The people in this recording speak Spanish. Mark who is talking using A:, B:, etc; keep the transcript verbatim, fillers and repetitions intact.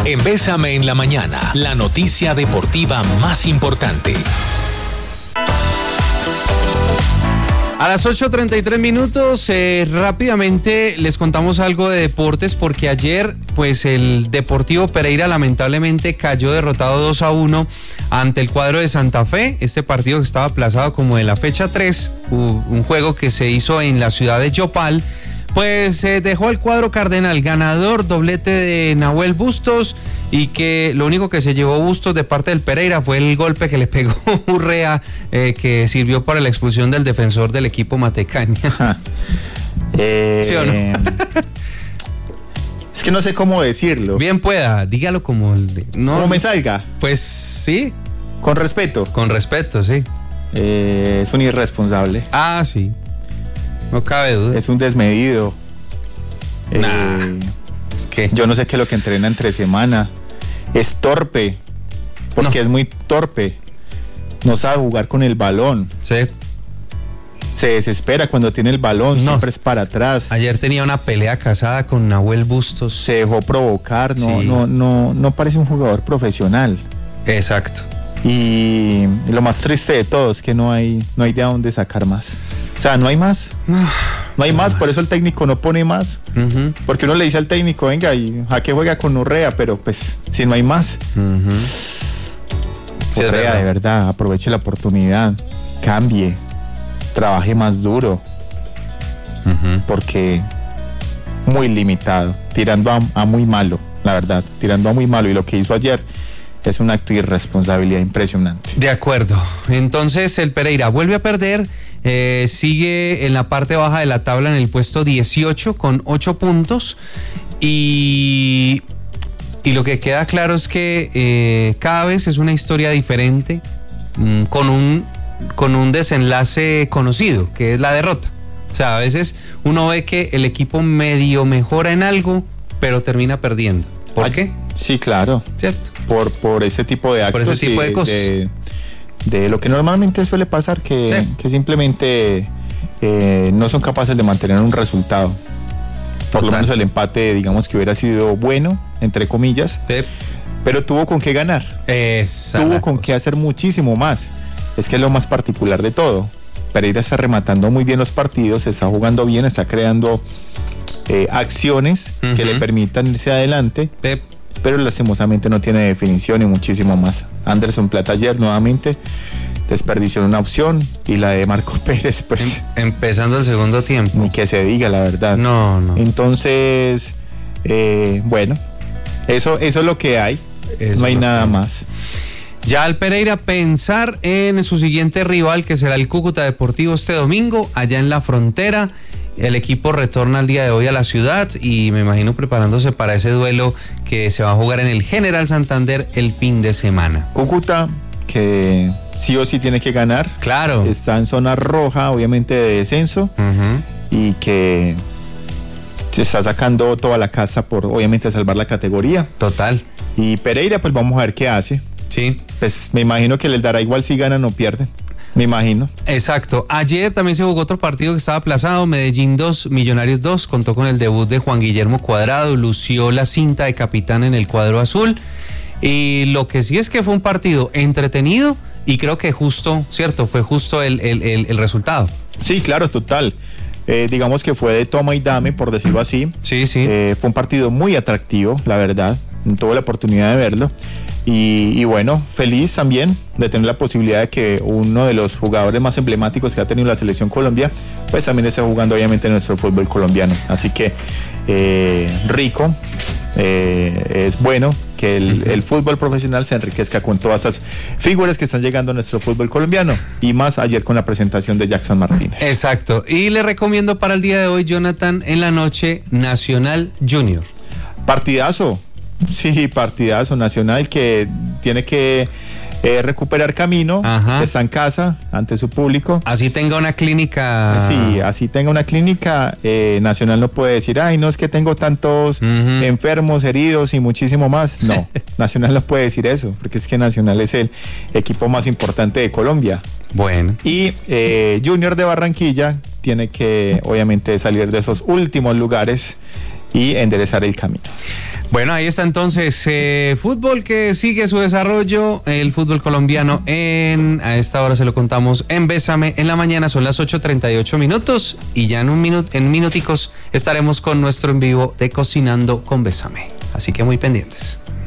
A: En Bésame en la Mañana, la noticia deportiva más importante.
B: A las ocho treinta y tres minutos, eh, rápidamente les contamos algo de deportes porque ayer pues el Deportivo Pereira lamentablemente cayó derrotado dos a uno ante el cuadro de Santa Fe. Este partido que estaba aplazado como de la fecha tres, un juego que se hizo en la ciudad de Yopal, pues eh, dejó al cuadro cardenal ganador, doblete de Nahuel Bustos, y que lo único que se llevó Bustos de parte del Pereira fue el golpe que le pegó Urrea, eh, que sirvió para la expulsión del defensor del equipo Matecaña.
C: eh,
B: ¿Sí o no?
C: Es que no sé cómo decirlo.
B: Bien pueda, dígalo como... No,
C: como me salga.
B: Pues sí.
C: Con respeto.
B: Con respeto, sí.
C: Eh, es un irresponsable.
B: Ah, sí. No cabe duda.
C: Es un desmedido.
B: Nah,
C: eh,
B: es que...
C: Yo no sé qué es lo que entrena entre semana. Es torpe. Porque no. es muy torpe. No sabe jugar con el balón.
B: Sí.
C: Se desespera cuando tiene el balón. No. Siempre es para atrás.
B: Ayer tenía una pelea casada con Nahuel Bustos.
C: Se dejó provocar. No,
B: sí.
C: no, no, no parece un jugador profesional.
B: Exacto.
C: Y, y lo más triste de todo es que no hay, no hay de dónde sacar más. O sea, no hay más. No hay más, por eso el técnico no pone más. Uh-huh. Porque uno le dice al técnico, venga, y a qué juega con Urrea, pero pues, si no hay más. Uh-huh. Sí, Urrea, de verdad, aproveche la oportunidad, cambie, trabaje más duro. Uh-huh. Porque muy limitado, tirando a, a muy malo, la verdad, tirando a muy malo. Y lo que hizo ayer es un acto de irresponsabilidad impresionante.
B: De acuerdo. Entonces el Pereira vuelve a perder, eh, sigue en la parte baja de la tabla en el puesto dieciocho con ocho puntos y, y lo que queda claro es que eh, cada vez es una historia diferente, mmm, con un, con un desenlace conocido, que es la derrota. O sea, a veces uno ve que el equipo medio mejora en algo, pero termina perdiendo. ¿Por Ay, qué?
C: Sí, claro.
B: ¿Cierto?
C: Por, por ese tipo de actos.
B: Por ese tipo de, de cosas.
C: De, de lo que normalmente suele pasar, que, sí. que simplemente eh, no son capaces de mantener un resultado. Por Total. Lo menos el empate, digamos que hubiera sido bueno, entre comillas, sí. pero tuvo con qué ganar.
B: Esa
C: tuvo con qué hacer muchísimo más. Es que es lo más particular de todo. Pereira está rematando muy bien los partidos, está jugando bien, está creando eh, acciones uh-huh. que le permitan irse adelante. Pep. Pero lastimosamente no tiene definición y muchísimo más. Anderson Plata ayer nuevamente desperdició una opción y la de Marco Pérez pues
B: em, empezando el segundo tiempo,
C: ni que se diga la verdad.
B: No, no.
C: Entonces eh, bueno, eso, eso es lo que hay. Eso no hay nada que... más.
B: Ya al Pereira pensar en su siguiente rival, que será el Cúcuta Deportivo este domingo allá en la frontera. El equipo retorna el día de hoy a la ciudad y me imagino preparándose para ese duelo que se va a jugar en el General Santander el fin de semana.
C: Cúcuta, que sí o sí tiene que ganar.
B: Claro.
C: Está en zona roja, obviamente de descenso, uh-huh. y que se está sacando toda la casa por, obviamente, salvar la categoría.
B: Total.
C: Y Pereira, pues vamos a ver qué hace.
B: Sí.
C: Pues me imagino que les dará igual si ganan o pierden. Me imagino.
B: Exacto. Ayer también se jugó otro partido que estaba aplazado. Medellín dos, Millonarios dos. Contó con el debut de Juan Guillermo Cuadrado. Lució la cinta de capitán en el cuadro azul. Y lo que sí es que fue un partido entretenido y creo que justo, ¿cierto? Fue justo el, el, el, el resultado.
C: Sí, claro, total. Eh, digamos que fue de toma y dame, por decirlo así.
B: Sí, sí.
C: Eh, fue un partido muy atractivo, la verdad. Tuve la oportunidad de verlo. Y, y bueno, feliz también de tener la posibilidad de que uno de los jugadores más emblemáticos que ha tenido la selección Colombia, pues también está jugando obviamente en nuestro fútbol colombiano. Así que eh, rico, eh, es bueno que el, el fútbol profesional se enriquezca con todas esas figuras que están llegando a nuestro fútbol colombiano, y más ayer con la presentación de Jackson Martínez.
B: Exacto, y le recomiendo para el día de hoy, Jonathan, en la noche, Nacional Junior.
C: Partidazo. Sí, partidazo. Nacional que tiene que eh, recuperar camino. Ajá. Está en casa ante su público.
B: Así tenga una clínica.
C: Sí, así tenga una clínica. Eh, Nacional no puede decir, ay, no es que tengo tantos uh-huh. enfermos, heridos y muchísimo más. No, Nacional no puede decir eso, porque es que Nacional es el equipo más importante de Colombia.
B: Bueno.
C: Y eh, Junior de Barranquilla tiene que, obviamente, salir de esos últimos lugares y enderezar el camino.
B: Bueno, ahí está entonces eh, fútbol que sigue su desarrollo, el fútbol colombiano en, a esta hora se lo contamos en Bésame en la mañana, son las ocho treinta y ocho minutos y ya en un minuto, en minuticos estaremos con nuestro en vivo de Cocinando con Bésame, así que muy pendientes.